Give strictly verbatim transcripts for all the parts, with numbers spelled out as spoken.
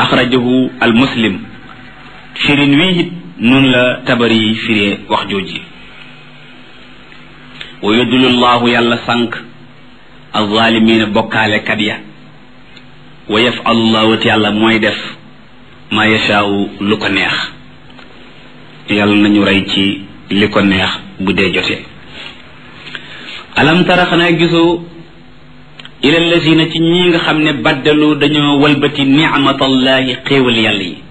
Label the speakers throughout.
Speaker 1: axrajahu al muslim firin wi it nun la tabari firee wax jooji wa yudlu llahu yàlla sànq alzalimina bokkaale kat ya wa yafalu llahu te yàlla mooy def ma yashaau lu ko neex yàlla nañu rey ci li ko neex bu dee jotee alam tara xanaa gisoo ila lazina ci ñi nga xam ne baddalu dañoo walbati nicmatallahi xéewal yàlla yi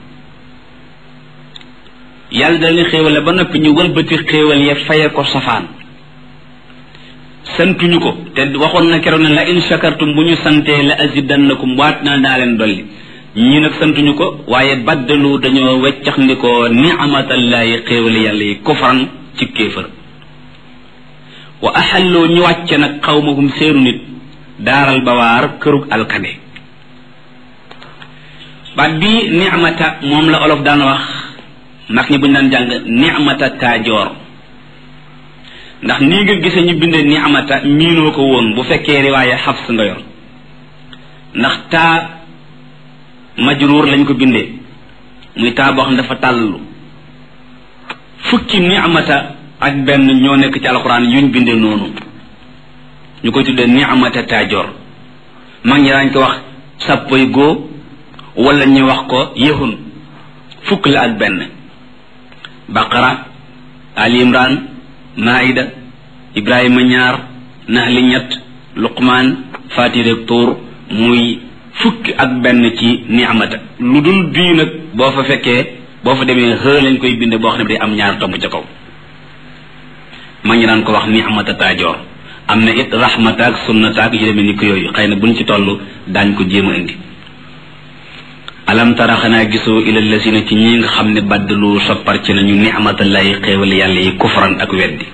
Speaker 1: yàlla dañu xéewale ba noppi ñu walbati xéewal ya faye ko safaan santuñu ko te waxoon na keroog ne la in shakartum bu ñu santee la azidannakum waat naa daa leen dolli ñi nag santuñu ko waaye baddalu dañoo weccax ndi ko nicmatallahi xéewal yàlla yi kufran ci kéefër wa axalloo ñu wàcce nag xawmahum seenu nit daaral bawaar kërug alkande baat bi nicmata moom la olof daan wax ndax ñi buñ daan jàng nicmata taajoor ndax nii nga gise ñu bindee nicmata miinoo ko woon bu fekkee riwaaye xafs nga yor ndax taa majruur lañ ko bindee muy taa boo xam dafa tàllu fukki nicmata ak benn ñoo nekk ci alxuraan yuñ bindee noonu ñu koy tuddee nicmata taajoor mag ñi daañ ko wax sàppoy góo wala ñu wax ko yëxun fukk la ak benn baqara ali imran maida ibrahima ñaar nahli ñett luqmaan fatirek tuur muy fukki ak benn ci nicmata lu dul bii nag boo fa fekkee boo fa demee xë lañ koy binde boo xam ne day am ñaar tomb ca kaw mag ñi daan ko wax nicmata taajoor am na it rahmataak sunnataak yu demee ni ko yooyu xëy na buñ ci toll daañ ko jéem a indi alam tara xanaa gisoo ila lasina ci ñi nga xam ne baddalu soppar ci nañu nicmatallahi xéewal yàlla yi kufran ak weddi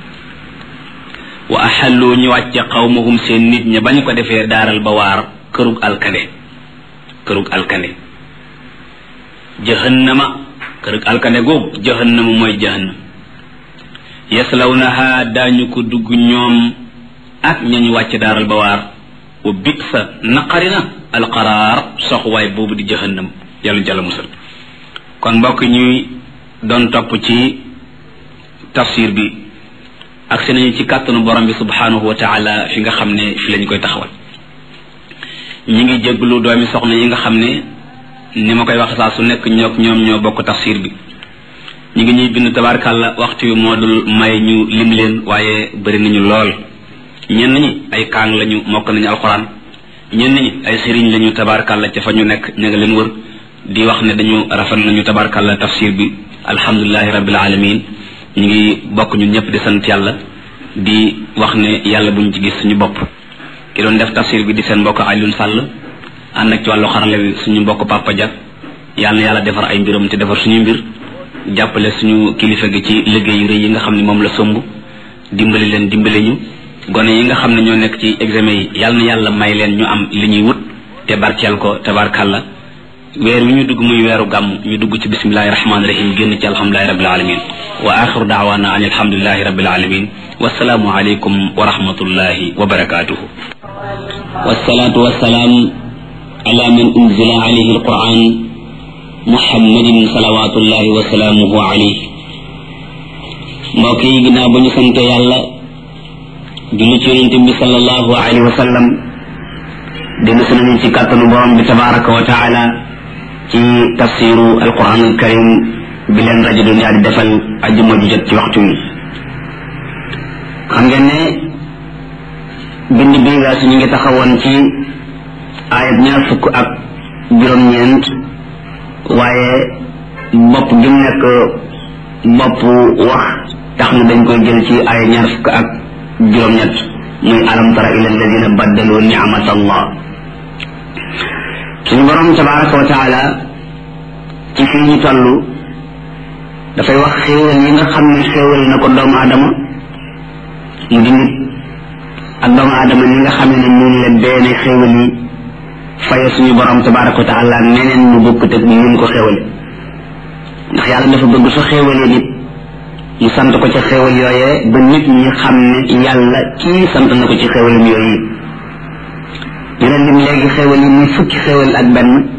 Speaker 1: wa axalloo ñu wàcce xawmahum seen nit ña bañ ko defee daaral ba waar kërug alkande kërug alkande jahannama kërug alkande googu jahannama mooy jahannam yaslawnaha daañu ko dugg ñoom ak ñañu wàcce daaral ba waar wa bisa naqarina alqaraar soxwaay boobu di jahannam yàlla jàlla musal kon mbokk ñuy doon topp ci tafsir bi ak si nañu ci kàttanu borom bi subhanahu wa taala fi nga xam ne fi lañu koy taxawal ñi ngi jégglu doomi soxna yi nga xam ne ni ma koy wax saa su nekk ñook ñoom ñoo bokk tafsir bi ñi ngi ñuy bind tabarkàlla waxtu wi moo dul may ñu lim leen waaye bëri nañu lool ñenn ñi ay kaang lañu mokk nañu alxuraan ñenn ñi ay sëriñ lañu tabarkàlla ca fa ñu nekk ña nga leen wër di wax ne dañu rafet nañu tabarkàlla tafsir bi alhamdulilahi rabbil alamin ñu ngi bokk ñun ñëpp di sant yàlla di wax ne yàlla buñ ci gis suñu bopp ki doon def tafsir bi di seen mbokk Alioune Sall ànd ak ci wàllu xarale wi suñu mbokk Papa Dia yàlla na yàlla defar ay mbiram te defar suñu mbir jàppale suñu kilifa gi ci liggéey yu rëy yi nga xam ne moom la somb dimbali leen dimbali ñu gone yi nga xam ne ñoo nekk ci examen yi yàlla na yàlla may leen ñu am li ñuy wut te barkeel ko tabarkàlla weer wi ñu dugg muy weeru gàmm ñu dugg ci bismillahi rahmaani rahim génn ci alhamdulilahi rabbil alamin wa axiru daawaana an alhamdulilahi rabbil alamin wasalaamu aleykum wa rahmatullahi wa barakatuhu wasalaatu wasalaam ala man unzila alayhi alquran muhammadin salawatullahi wa salaamuhu alayhi mbokk yi ginnaaw ba ñu sante yàlla julli ci yonente bi sallallahu alayhi wa sallam dellu si nañu ci kàttanu borom bi tabaraka wa taala ci tafsiru alquran alkarim bi leen rajo Dunya di defal ajjuma ju jot ci waxtu wi xam ngeen ne bind bi nga su ñu ngi taxawoon ci ayat ñaar fukk ak juróom-ñeent waaye bopp gi mu nekk bopp wax tax na dañ koy jël ci ayat ñaar fukk ak juróom-ñett muy alam tara ila alladina baddalu ni'mat allah suñu borom tabaraka wa taala ci fii ñu toll dafay wax xéewal yi nga xam ne xéewal na ko doomu aadama mu di nit ak doomu aadama ni nga xam ne noonu la benn xéewal yi faye suñu borom tabaraka wa taala neneen mu bokk teg ñu ko xéewale ndax yàlla dafa bëgg su xéewalee nit mu sant ko ci xéewal yooyee ba nit ñi xam ne yàlla kii sant na ko ci xéewalam yooyu dina lim léegi xéewal yi muy fukki xéewal ak benn